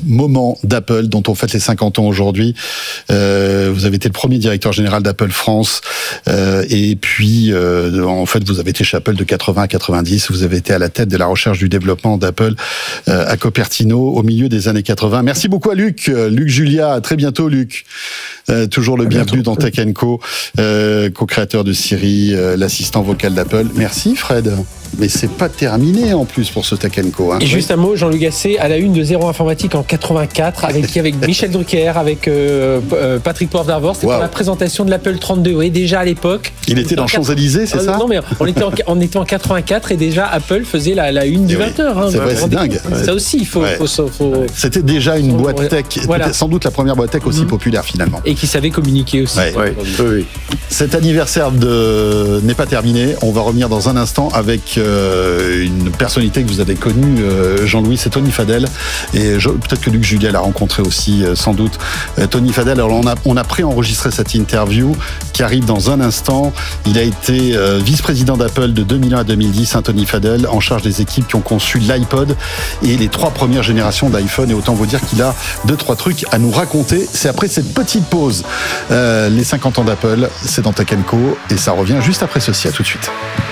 moment d'Apple dont on fête les 50 ans aujourd'hui. Vous avez été le premier directeur général d'Apple France, et puis en fait vous avez été chez Apple de 80 à 90. Vous avez été à la tête de la recherche du développement d'Apple à Cupertino au milieu des années 80. Merci beaucoup à Luc Julia. À très bientôt, Luc. Toujours le bienvenu dans Tech & Co, co-créateur de Siri, l'assistant vocal d'Apple. Merci, Fred. Mais c'est pas terminé en plus pour ce Tech & Co. Et juste un mot, Jean-Luc Gasset à la une de Zéro Informatique en 84, avec Michel Drucker, avec Patrick Poivre d'Arvor. C'était pour la présentation de l'Apple 32. Oui, déjà à l'époque. Il était dans Champs-Élysées, c'est ça? Non, mais on était en 84 et déjà Apple faisait la une du 20h. C'est vrai, c'est dingue. Ça aussi, il faut. C'était déjà une boîte tech, sans doute la première boîte tech aussi populaire finalement. Et qui savait communiquer aussi. Oui. Cet anniversaire n'est pas terminé. On va revenir dans un instant avec une personnalité que vous avez connue, Jean-Louis, c'est Tony Fadell. Et peut-être que Luc Julia l'a rencontré aussi, sans doute. Tony Fadell, alors on a pré-enregistré cette interview qui arrive dans un instant. Il a été vice-président d'Apple de 2001 à 2010, Tony Fadell, en charge des équipes qui ont conçu l'iPod et les 3 premières générations d'iPhone. Et autant vous dire qu'il a 2-3 trucs à nous raconter. C'est après cette petite pause. Les 50 ans d'Apple, c'est dans Tech & Co. Et ça revient juste après ceci. À tout de suite.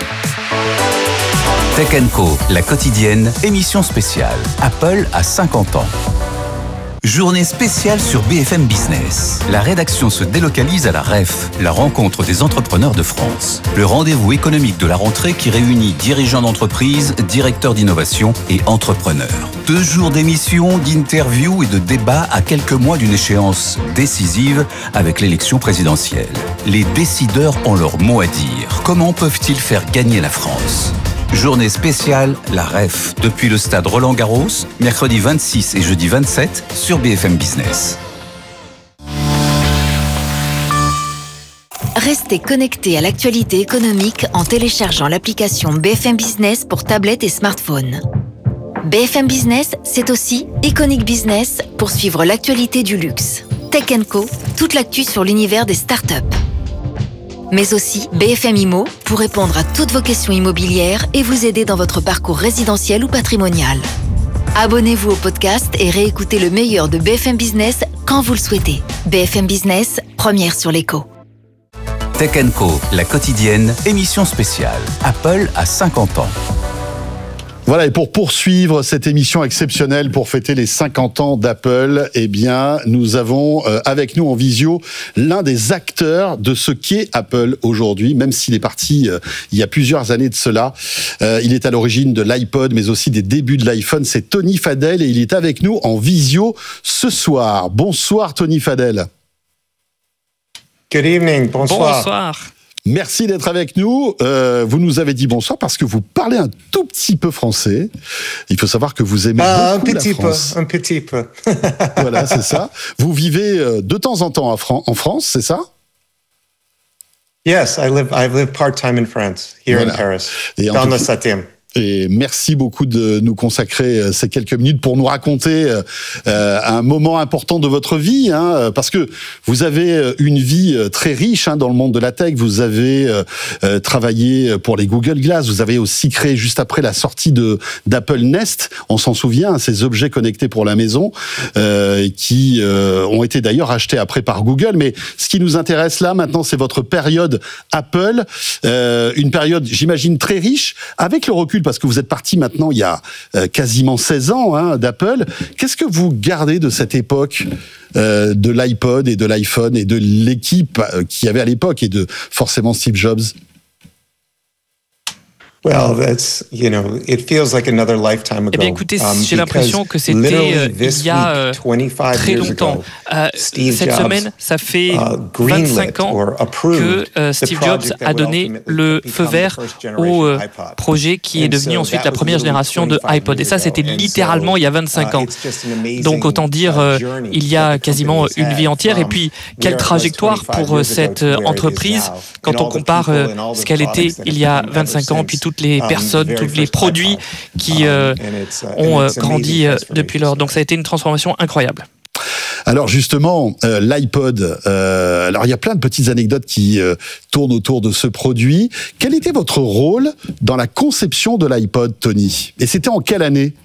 Tech & Co, la quotidienne, émission spéciale. Apple a 50 ans. Journée spéciale sur BFM Business. La rédaction se délocalise à la REF, la rencontre des entrepreneurs de France. Le rendez-vous économique de la rentrée qui réunit dirigeants d'entreprise, directeurs d'innovation et entrepreneurs. 2 jours d'émissions, d'interviews et de débats à quelques mois d'une échéance décisive avec l'élection présidentielle. Les décideurs ont leur mot à dire. Comment peuvent-ils faire gagner la France ? Journée spéciale, la REF, depuis le stade Roland-Garros, mercredi 26 et jeudi 27 sur BFM Business. Restez connectés à l'actualité économique en téléchargeant l'application BFM Business pour tablettes et smartphones. BFM Business, c'est aussi Iconic Business pour suivre l'actualité du luxe. Tech & Co, toute l'actu sur l'univers des startups. Mais aussi BFM Immo pour répondre à toutes vos questions immobilières et vous aider dans votre parcours résidentiel ou patrimonial. Abonnez-vous au podcast et réécoutez le meilleur de BFM Business quand vous le souhaitez. BFM Business, première sur l'écho. Tech & Co, la quotidienne, émission spéciale. Apple a 50 ans. Voilà, et pour poursuivre cette émission exceptionnelle pour fêter les 50 ans d'Apple, eh bien, nous avons avec nous en visio l'un des acteurs de ce qu'est Apple aujourd'hui, même s'il est parti il y a plusieurs années de cela. Il est à l'origine de l'iPod, mais aussi des débuts de l'iPhone. C'est Tony Fadell et il est avec nous en visio ce soir. Bonsoir Tony Fadell. Good evening, bonsoir. Bonsoir. Merci d'être avec nous. Vous nous avez dit bonsoir parce que vous parlez un tout petit peu français. Il faut savoir que vous aimez beaucoup la France. Un petit peu. Voilà, c'est ça. Vous vivez de temps en temps en France, c'est ça? Yes, I live part-time in France, here in Paris, dans le 7e. Et merci beaucoup de nous consacrer ces quelques minutes pour nous raconter un moment important de votre vie, parce que vous avez une vie très riche dans le monde de la tech. Vous avez travaillé pour les Google Glass. Vous avez aussi créé juste après la sortie d'Apple Nest. On s'en souvient, ces objets connectés pour la maison qui ont été d'ailleurs achetés après par Google. Mais ce qui nous intéresse là maintenant, c'est votre période Apple, une période, j'imagine, très riche avec le recul. Parce que vous êtes parti maintenant il y a quasiment 16 ans d'Apple. Qu'est-ce que vous gardez de cette époque de l'iPod et de l'iPhone et de l'équipe qu'il y avait à l'époque et de forcément Steve Jobs? Well, that's, it feels like another lifetime ago. Eh bien, écoutez, j'ai l'impression que c'était il y a très longtemps. Cette semaine, ça fait 25 ans que Steve Jobs a donné le feu vert au projet qui est devenu ensuite la première génération de iPod. Et ça, c'était littéralement il y a 25 ans. Donc, autant dire, il y a quasiment une vie entière. Et puis, quelle trajectoire pour cette entreprise quand on compare ce qu'elle était il y a 25 ans, puis toutes les personnes, tous les produits qui ont grandi depuis lors. Donc ça a été une transformation incroyable. Alors justement, l'iPod, alors il y a plein de petites anecdotes qui tournent autour de ce produit. Quel était votre rôle dans la conception de l'iPod, Tony? Et c'était en quelle année?